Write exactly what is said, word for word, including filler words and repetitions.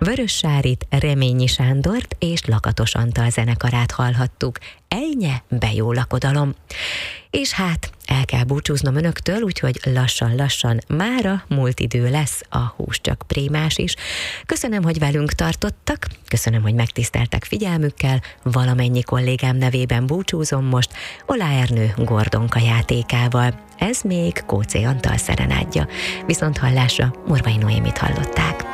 Vörös Sárit, Reményi Sándort és Lakatos Antal zenekarát hallhattuk. Ejnye, be jó lakodalom. És hát el kell búcsúznom önöktől, úgyhogy lassan-lassan mára múlt idő lesz, a hús csak prémás is. Köszönöm, hogy velünk tartottak, köszönöm, hogy megtiszteltek figyelmükkel, valamennyi kollégám nevében búcsúzom most Olá Ernő Gordonka játékával. Ez még Kóczé Antal szerenádja. Viszont hallásra Morvai Noémit hallották.